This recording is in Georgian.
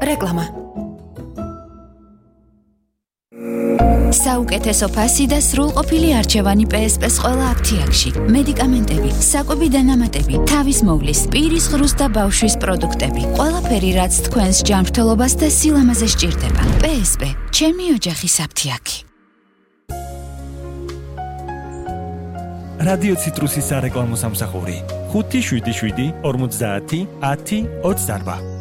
რეკლამა. საუკეთესო ფასი და სრულყოფილი არჩევანი PSP-ს ყველა აფთიაქში. მედიკამენტები, საკვები დანამატები, თავის მოვლის, პირის ღრუს და ბავშვის პროდუქტები. ყველაფერი, რაც თქვენს ჯანმრთელობას და სილამაზე სჭირდება. PSP, ჩემი ოჯახის აფთიაქი. რადიო ციტრუსის სარეკლამო სამსახური 577 50 10 28.